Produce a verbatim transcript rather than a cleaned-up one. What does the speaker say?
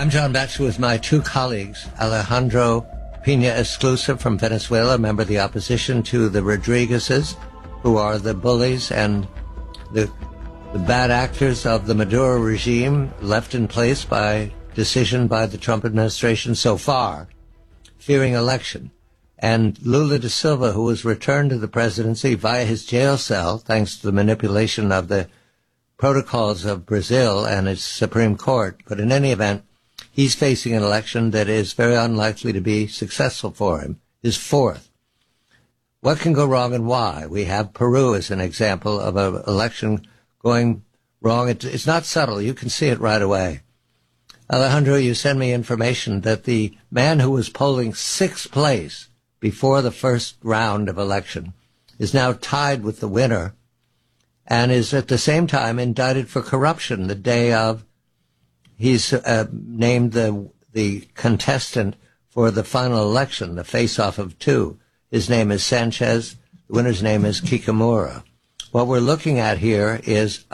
I'm John Batchelor with my two colleagues, Alejandro Pina Esclusa from Venezuela, member of the opposition to the Rodriguezes, who are the bullies and the, the bad actors of the Maduro regime left in place by decision by the Trump administration so far, fearing election. And Lula da Silva, who was returned to the presidency via his jail cell, thanks to the manipulation of the protocols of Brazil and its Supreme Court. But in any event, he's facing an election that is very unlikely to be successful for him, his fourth. What can go wrong and why? We have Peru as an example of an election going wrong. It, it's not subtle. You can see it right away. Alejandro, you send me information that the man who was polling sixth place before the first round of election is now tied with the winner and is at the same time indicted for corruption the day of. He's uh, named the the contestant for the final election, the face-off of two. His name is Sanchez. The winner's name is Kikamura. What we're looking at here is